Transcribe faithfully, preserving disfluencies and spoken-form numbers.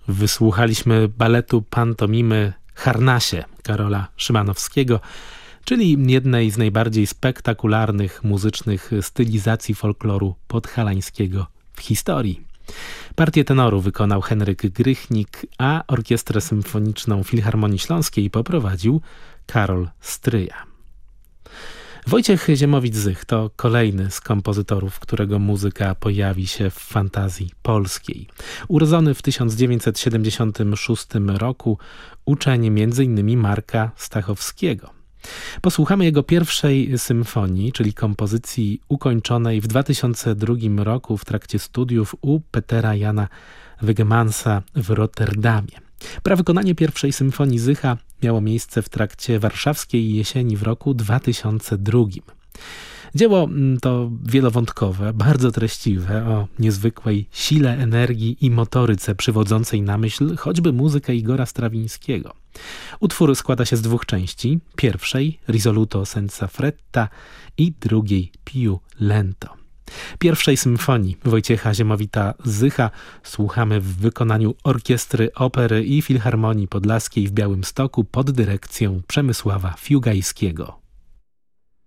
Wysłuchaliśmy baletu pantomimy Harnasie Karola Szymanowskiego, czyli jednej z najbardziej spektakularnych muzycznych stylizacji folkloru podhalańskiego w historii. Partię tenoru wykonał Henryk Grychnik, a Orkiestrę Symfoniczną Filharmonii Śląskiej poprowadził Karol Stryja. Wojciech Ziemowit-Zych to kolejny z kompozytorów, którego muzyka pojawi się w fantazji polskiej. Urodzony w tysiąc dziewięćset siedemdziesiątym szóstym roku, uczeń między innymi Marka Stachowskiego. Posłuchamy jego pierwszej symfonii, czyli kompozycji ukończonej w dwa tysiące drugim roku w trakcie studiów u Petera Jana Wegemansa w Rotterdamie. Prawykonanie pierwszej symfonii Zycha miało miejsce w trakcie warszawskiej jesieni w roku dwa tysiące drugim. Dzieło to wielowątkowe, bardzo treściwe, o niezwykłej sile energii i motoryce przywodzącej na myśl choćby muzykę Igora Strawińskiego. Utwór składa się z dwóch części, pierwszej Risoluto senza fretta i drugiej Più lento. Pierwszej symfonii Wojciecha Ziemowita-Zycha słuchamy w wykonaniu Orkiestry Opery i Filharmonii Podlaskiej w Białymstoku pod dyrekcją Przemysława Fiugajskiego.